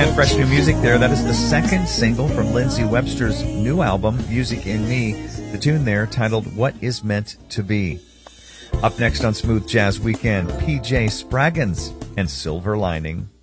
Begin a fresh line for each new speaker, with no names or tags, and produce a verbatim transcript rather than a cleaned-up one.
some fresh new music there. That is the second single from Lindsey Webster's new album, Music in Me. The tune there titled What Is Meant to Be. Up next on Smooth Jazz Weekend, P J Spraggins and Silver Lining.